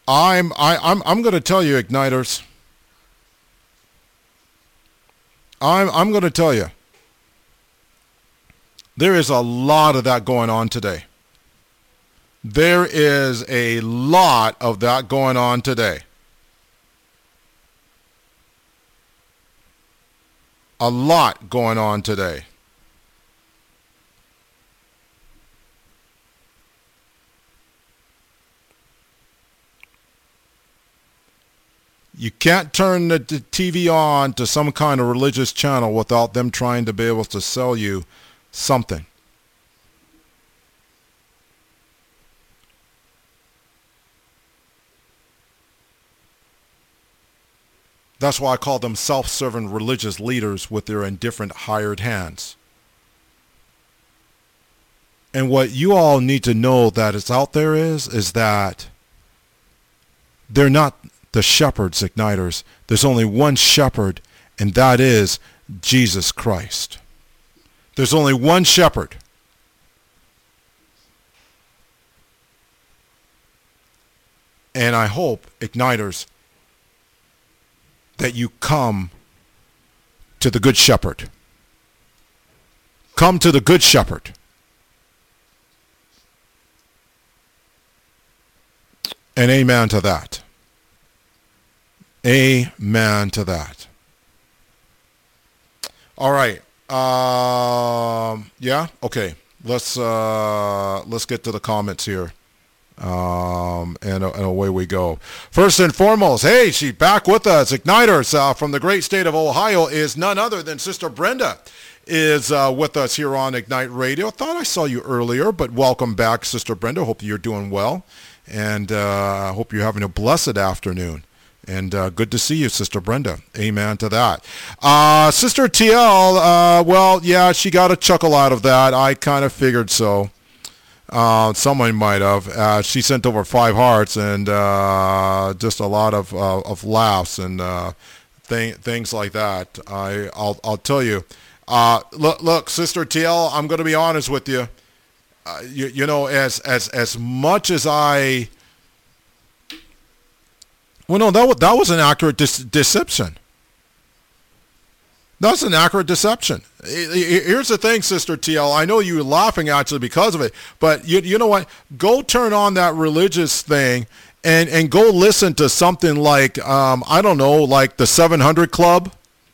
I'm going to tell you, Igniters. I'm going to tell you. There is a lot of that going on today. There is a lot of that going on today. A lot going on today. You can't turn the TV on to some kind of religious channel without them trying to be able to sell you something. That's why I call them self-serving religious leaders with their indifferent hired hands. And what you all need to know that is out there is that they're not the shepherds, Igniters. There's only one shepherd, and that is Jesus Christ. There's only one shepherd. And I hope, Igniters, that you come to the Good Shepherd. Come to the Good Shepherd. And amen to that. Amen to that. All right. Yeah. Okay. Let's get to the comments here. And away we go. First and foremost, hey, she's back with us. Igniters from the great state of Ohio is none other than Sister Brenda is with us here on Ignite Radio. I thought I saw you earlier, but welcome back, Sister Brenda. Hope you're doing well, and I hope you're having a blessed afternoon. And good to see you, Sister Brenda. Amen to that. Sister TL, well, yeah, she got a chuckle out of that. I kind of figured so. Someone might have. She sent over 5 hearts and just a lot of laughs and things like that. I'll tell you. Look, Sister TL, I'm going to be honest with you. You know, as much as I. Well, no, that was an accurate deception. That's an accurate deception. Here's the thing, Sister TL. I know you're laughing actually because of it, but you know what? Go turn on that religious thing and go listen to something like, I don't know, like the 700 Club.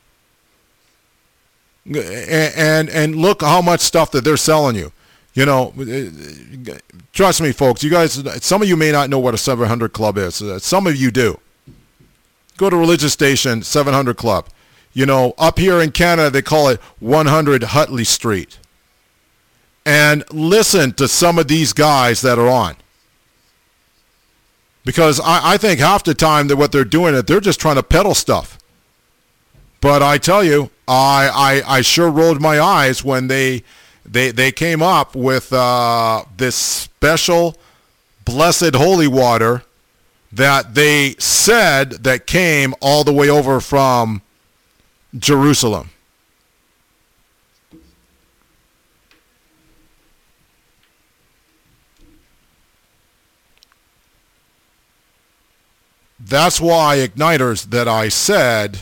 And look how much stuff that they're selling you. You know, trust me, folks, you guys, some of you may not know what a 700 Club is. Some of you do. Go to religious station, 700 Club. You know, up here in Canada, they call it 100 Hutley Street. And listen to some of these guys that are on. Because I think half the time that what they're doing, they're just trying to peddle stuff. But I tell you, I sure rolled my eyes when they came up with this special blessed holy water that they said that came all the way over from Jerusalem. That's why, Igniters, that I said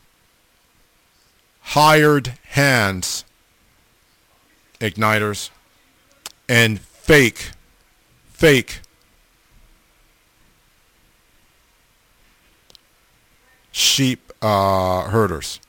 hired hands, Igniters, and fake sheep herders.